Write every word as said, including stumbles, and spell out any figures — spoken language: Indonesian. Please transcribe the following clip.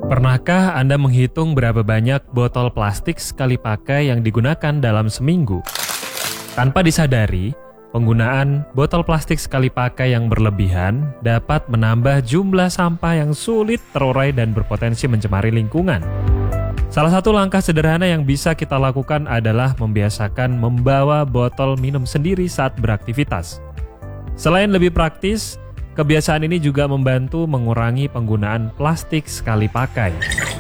Pernahkah Anda menghitung berapa banyak botol plastik sekali pakai yang digunakan dalam seminggu? Tanpa disadari, penggunaan botol plastik sekali pakai yang berlebihan dapat menambah jumlah sampah yang sulit terurai dan berpotensi mencemari lingkungan. Salah satu langkah sederhana yang bisa kita lakukan adalah membiasakan membawa botol minum sendiri saat beraktivitas. Selain lebih praktis, kebiasaan ini juga membantu mengurangi penggunaan plastik sekali pakai.